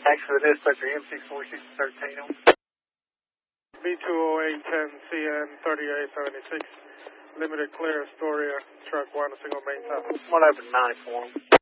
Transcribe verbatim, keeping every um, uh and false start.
Actually, this is Sector M six forty-six thirteen. B two oh eight ten C N thirty-eight seventy-six. Limited clear, Astoria, truck one, single main top. One over ninety for him.